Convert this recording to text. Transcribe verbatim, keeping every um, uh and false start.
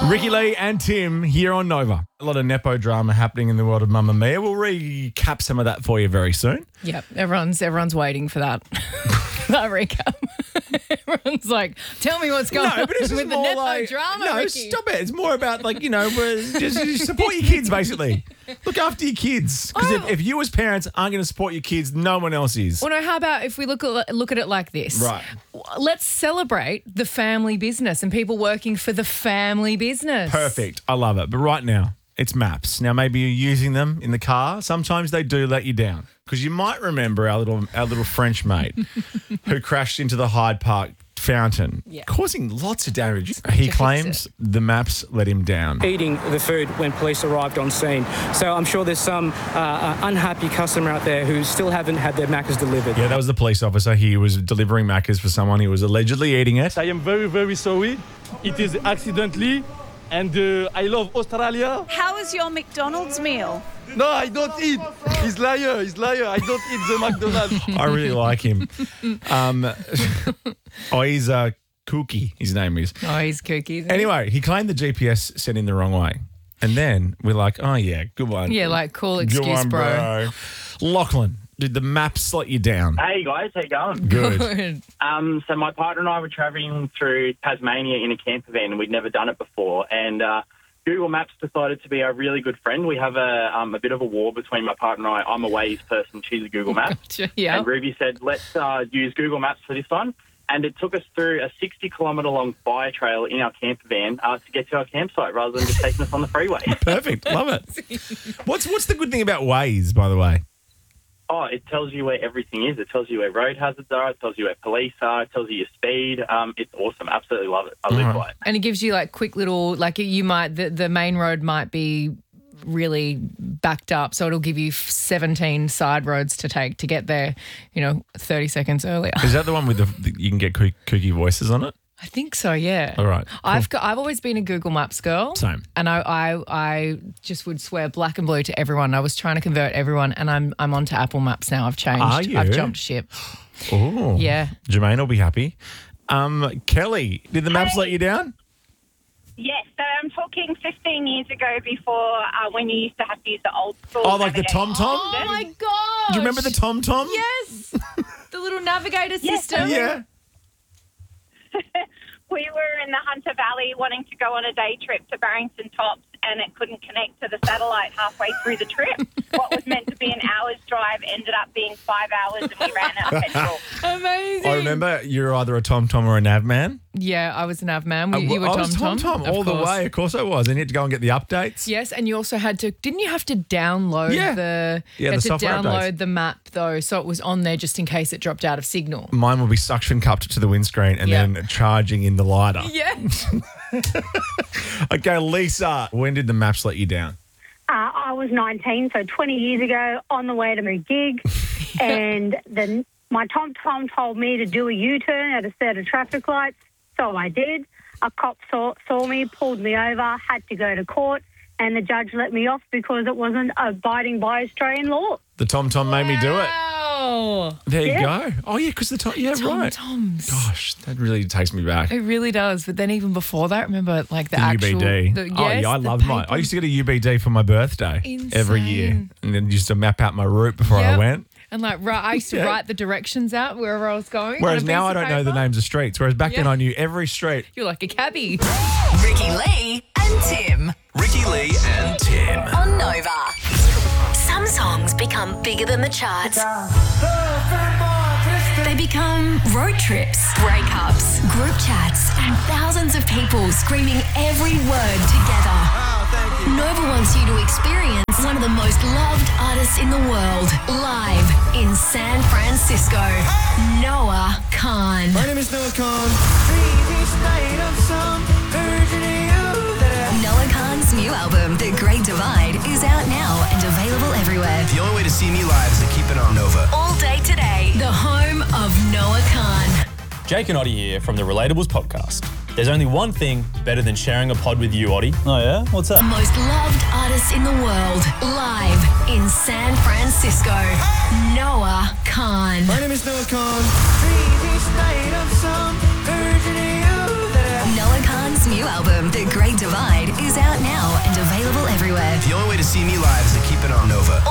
Ricky Lee and Tim here on Nova. A lot of Nepo drama happening in the world of Mamma Mia. We'll recap some of that for you very soon. Yep, everyone's everyone's waiting for that. that recap. Everyone's like, tell me what's going No, but it's on just with the more Nepo like, drama, no, Ricky. stop it. It's more about like, you know, just, just support your kids basically. Look after your kids. Because Oh. if, if you as parents aren't going to support your kids, no one else is. Well, no, how about if we look at look at it like this? Right. Let's celebrate the family business and people working for the family business. Perfect. I love it. But right now, it's maps. Now, maybe you're using them in the car. Sometimes they do let you down. Because you might remember our little our little French mate who crashed into the Hyde Park fountain, Yeah. causing lots of damage. He fix claims it. the maps let him down. Eating the food when police arrived on scene. So I'm sure there's some uh, uh, unhappy customer out there who still haven't had their Maccas delivered. Yeah, that was the police officer. He was delivering Maccas for someone. He was allegedly eating it. I am very, very sorry. It is accidentally, and uh, I love Australia. How was your McDonald's meal? No, I don't eat. He's liar. He's liar. I don't eat the McDonald's. I really like him. Um, oh, he's uh, Kooky, his name is. Oh, he's kooky. isn't he? Anyway, he claimed the G P S sent him the wrong way. And then we're like, oh, yeah, good one. Yeah, like cool Good excuse, one, bro. bro. Lachlan, did the maps let you down? Hey guys, how you going? Good. Um, so my partner and I were travelling through Tasmania in a camper van, and we'd never done it before. And uh, Google Maps decided to be a really good friend. We have a um, a bit of a war between my partner and I. I'm a Waze person; she's a Google Maps. Yeah. And Ruby said, "Let's uh, use Google Maps for this one." And it took us through a sixty kilometre long fire trail in our camper van uh, to get to our campsite, rather than just taking us on the freeway. Perfect. Love it. What's what's the good thing about Waze, by the way? Oh, it tells you where everything is. It tells you where road hazards are. It tells you where police are. It tells you your speed. Um, it's awesome. Absolutely love it. I live by it. And it gives you like quick little, like you might, the, the main road might be really backed up. So it'll give you seventeen side roads to take to get there, you know, thirty seconds earlier. Is that the one with the, the you can get kook- kooky voices on it? I think so, yeah. All right. I've got, I've always been a Google Maps girl. Same. And I, I I just would swear black and blue to everyone. I was trying to convert everyone, and I'm I'm onto Apple Maps now. I've changed. Are you? I've jumped ship. Oh. Yeah. Jermaine will be happy. Um, Kelly, did the maps Hey. let you down? Yes, so I'm talking fifteen years ago before uh, when you used to have to use the old school. Oh, like the navigation Tom Tom? Oh system. my god! Do you remember the Tom Tom? Yes. The little navigator Yes, system. Yeah. We were in the Hunter Valley wanting to go on a day trip to Barrington Tops, and it couldn't connect to the satellite halfway through the trip. What was meant to be an hour's drive ended up being five hours, and we ran out of petrol. Amazing. I remember you're either a Tom Tom or a Nav man. Yeah, I was an av man. You, you were I Tom was Tom Tom. Tom all the way. Of course I was. And you had to go and get the updates. Yes, and you also had to. Didn't you have to download Yeah. the? Yeah, you had the to software download updates. the map though, so it was on there just in case it dropped out of signal. Mine would be suction cupped to the windscreen and Yeah. then charging in the lighter. Yeah. Okay, Lisa, when did the maps let you down? Uh, I was nineteen, so twenty years ago, on the way to my gig, and then my Tom Tom told me to do a U-turn at a set of traffic lights, so I did. A cop saw, saw me, pulled me over, had to go to court, and the judge let me off because it wasn't abiding by Australian law. The Tom Tom made me do it. Wow. There you Yeah. go. Oh, yeah, because the Tom, yeah, Tom right. Toms. Gosh, that really takes me back. It really does. But then even before that, remember like the, The actual U B D. The, oh, yes, yeah, I the loved mine. paper- I used to get a U B D for my birthday every year. Insane. And then used to map out my route before I Yep. went. And like, right, I used to Yeah. write the directions out wherever I was going. Whereas on a now I piece of don't know the paper. names of streets. Whereas back then Yeah. I knew every street. You're like a cabbie. Ricky Lee and Tim. Ricky Lee and Tim. On Nova. Some songs become bigger than the charts. They become road trips, breakups, group chats, and thousands of people screaming every word together. Nova wants you to experience one of the most loved artists in the world live in San Francisco. Noah Khan. My name is Noah Khan. Noah Khan's new album, The Great Divide, is out now and available everywhere. The only way to see me live is to keep it on Nova. All day today, the home of Noah Khan. Jake and Oddie here from the Relatables podcast. There's only one thing better than sharing a pod with you, Oddie. Oh, yeah? What's The that? most loved artist in the world, live in San Francisco. Noah Khan. My name is Noah Khan. Noah Khan's new album, The Great Divide, to see me live is to keep it on Nova.